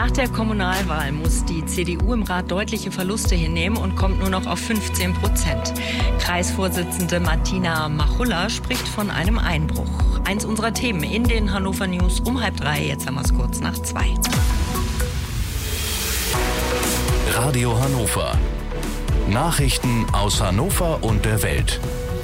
Nach der Kommunalwahl muss die CDU im Rat deutliche Verluste hinnehmen und kommt nur noch auf 15%. Kreisvorsitzende Martina Machulla spricht von einem Einbruch. Eins unserer Themen in den Hannover News um 2:30. Jetzt haben wir es kurz nach 2. Radio Hannover. Nachrichten aus Hannover und der Welt.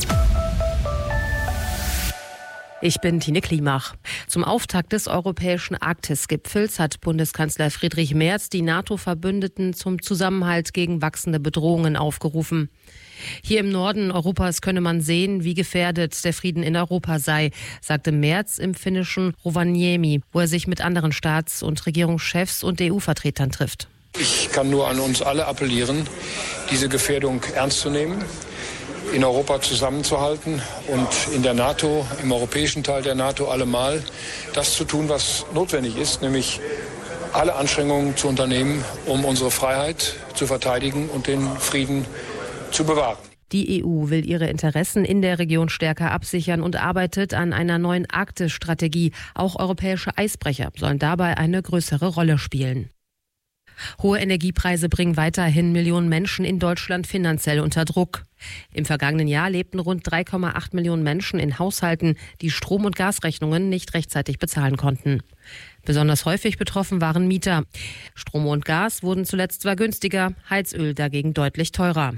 Ich bin Tine Klimach. Zum Auftakt des europäischen Arktis-Gipfels hat Bundeskanzler Friedrich Merz die NATO-Verbündeten zum Zusammenhalt gegen wachsende Bedrohungen aufgerufen. Hier im Norden Europas könne man sehen, wie gefährdet der Frieden in Europa sei, sagte Merz im finnischen Rovaniemi, wo er sich mit anderen Staats- und Regierungschefs und EU-Vertretern trifft. Ich kann nur an uns alle appellieren, diese Gefährdung ernst zu nehmen, in Europa zusammenzuhalten und in der NATO, im europäischen Teil der NATO allemal das zu tun, was notwendig ist, nämlich alle Anstrengungen zu unternehmen, um unsere Freiheit zu verteidigen und den Frieden zu bewahren. Die EU will ihre Interessen in der Region stärker absichern und arbeitet an einer neuen Arktis-Strategie. Auch europäische Eisbrecher sollen dabei eine größere Rolle spielen. Hohe Energiepreise bringen weiterhin Millionen Menschen in Deutschland finanziell unter Druck. Im vergangenen Jahr lebten rund 3,8 Millionen Menschen in Haushalten, die Strom- und Gasrechnungen nicht rechtzeitig bezahlen konnten. Besonders häufig betroffen waren Mieter. Strom und Gas wurden zuletzt zwar günstiger, Heizöl dagegen deutlich teurer.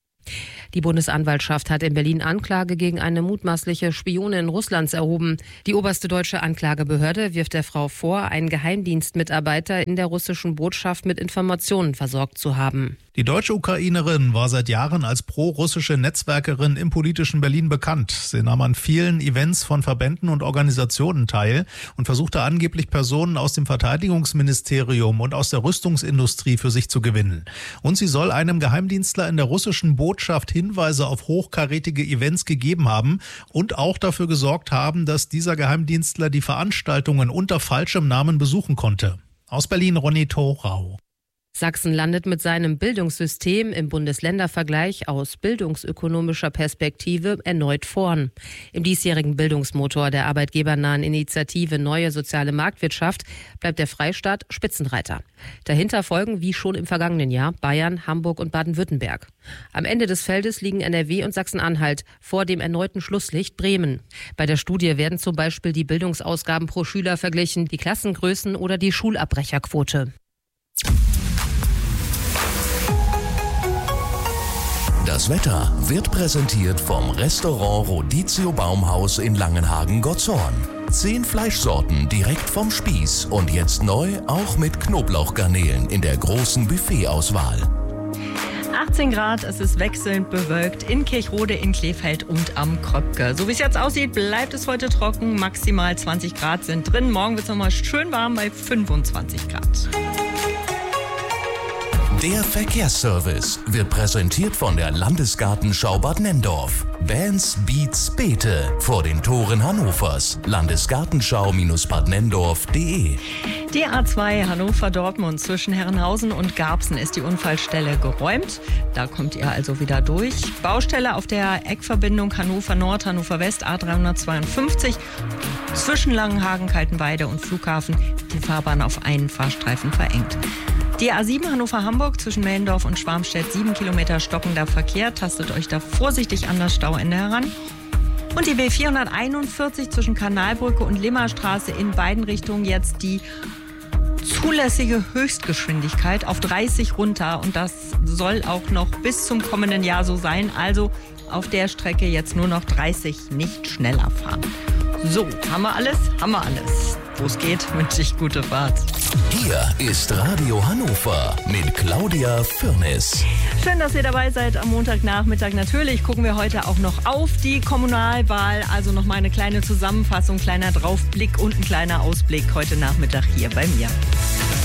Die Bundesanwaltschaft hat in Berlin Anklage gegen eine mutmaßliche Spionin Russlands erhoben. Die oberste deutsche Anklagebehörde wirft der Frau vor, einen Geheimdienstmitarbeiter in der russischen Botschaft mit Informationen versorgt zu haben. Die deutsche Ukrainerin war seit Jahren als pro-russische Netzwerkerin im politischen Berlin bekannt. Sie nahm an vielen Events von Verbänden und Organisationen teil und versuchte angeblich Personen aus dem Verteidigungsministerium und aus der Rüstungsindustrie für sich zu gewinnen. Und sie soll einem Geheimdienstler in der russischen Botschaft Hinweise auf hochkarätige Events gegeben haben und auch dafür gesorgt haben, dass dieser Geheimdienstler die Veranstaltungen unter falschem Namen besuchen konnte. Aus Berlin Ronny Thorau. Sachsen landet mit seinem Bildungssystem im Bundesländervergleich aus bildungsökonomischer Perspektive erneut vorn. Im diesjährigen Bildungsmotor der arbeitgebernahen Initiative Neue Soziale Marktwirtschaft bleibt der Freistaat Spitzenreiter. Dahinter folgen, wie schon im vergangenen Jahr, Bayern, Hamburg und Baden-Württemberg. Am Ende des Feldes liegen NRW und Sachsen-Anhalt, vor dem erneuten Schlusslicht Bremen. Bei der Studie werden zum Beispiel die Bildungsausgaben pro Schüler verglichen, die Klassengrößen oder die Schulabbrecherquote. Das Wetter wird präsentiert vom Restaurant Rodizio Baumhaus in Langenhagen-Gottorn. 10 Fleischsorten direkt vom Spieß und jetzt neu auch mit Knoblauchgarnelen in der großen Buffetauswahl. 18 Grad, es ist wechselnd bewölkt in Kirchrode, in Kleefeld und am Kröpke. So wie es jetzt aussieht, bleibt es heute trocken. Maximal 20 Grad sind drin. Morgen wird es nochmal schön warm bei 25 Grad. Der Verkehrsservice wird präsentiert von der Landesgartenschau Bad Nenndorf. Bands, Beats, Beete vor den Toren Hannovers. Landesgartenschau-badnenndorf.de. Die A2 Hannover-Dortmund zwischen Herrenhausen und Garbsen ist die Unfallstelle geräumt. Da kommt ihr also wieder durch. Baustelle auf der Eckverbindung Hannover Nord, Hannover West, A352. Zwischen Langenhagen, Kaltenweide und Flughafen die Fahrbahn auf einen Fahrstreifen verengt. Die A7 Hannover-Hamburg zwischen Mellendorf und Schwarmstedt, 7 Kilometer stockender Verkehr. Tastet euch da vorsichtig an das Stauende heran. Und die B441 zwischen Kanalbrücke und Limmerstraße in beiden Richtungen jetzt die zulässige Höchstgeschwindigkeit auf 30 runter. Und das soll auch noch bis zum kommenden Jahr so sein. Also auf der Strecke jetzt nur noch 30, nicht schneller fahren. So, haben wir alles? Haben wir alles. Wo es geht, wünsche ich gute Fahrt. Hier ist Radio Hannover mit Claudia Fürnes. Schön, dass ihr dabei seid am Montagnachmittag. Natürlich gucken wir heute auch noch auf die Kommunalwahl. Also noch mal eine kleine Zusammenfassung, kleiner Draufblick und ein kleiner Ausblick heute Nachmittag hier bei mir.